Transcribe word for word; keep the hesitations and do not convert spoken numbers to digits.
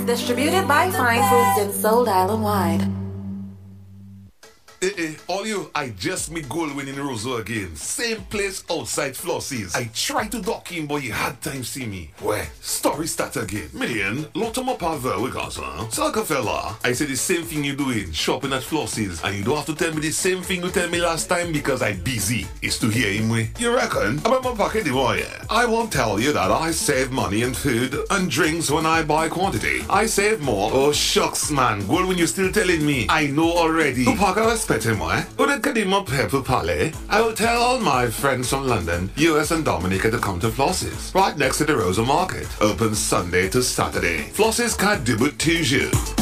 Distributed by Fine Foods and sold island-wide. Eh, eh, all you, I just meet Goldwyn in Roseau again. Same place outside Flossie's. I tried to dock him, but he had time see me. Where? Story start again. Million, lot of my power we got, huh? Salka fella, I said the same thing you doing, shopping at Flossie's, and you don't have to tell me the same thing you tell me last time because I busy. It's to hear him way. You reckon? About my pocket, boy, yeah. I won't tell you that I save money in food and drinks when I buy quantity. I save more. Oh, shucks, man. Goldwyn, you still telling me? I know already. To pack a moi, ou de Kadima Pepper Palais, I will tell all my friends from London, U S and Dominica to come to Flossie's, right next to the Rosa Market. Open Sunday to Saturday. Flossie's can't do but toujours.